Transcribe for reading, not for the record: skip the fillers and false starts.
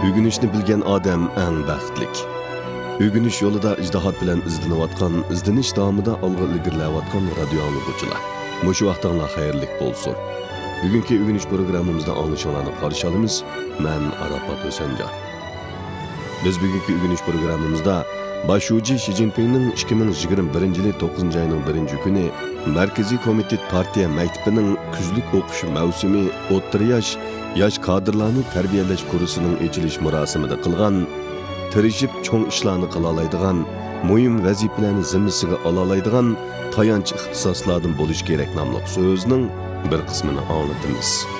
Ögünüşni bilgen adam eng baxtlik. Ögünüş yolida ijtihad bilan izlanayotgan, izlanish davomida olg'a ilgarilayotgan radio anglaguvchilar. Mushu vaqtinglar xayrlik bo'lsin. Bugungi ögünüş programmamizda anglashinglarni qarshi olamiz. Men Arafat O'sanjon. Biz bugungi ögünüş programmamizda Başuji Xi Jinpingning 2021-yil 9-oyning 1-kuni Markaziy komitet partiya maktabining kuzlik o'qish mavsumi o'rta yosh kadrlarni tarbiyalash kursining ochilish marosimida qilgan, tirishib cho'ng ishlarni qila oladigan, muhim vazifalarni zimmasiga ola oladigan tayanch ixtisoslardan bo'lish kerak nomli so'zning bir qismini anglatamiz.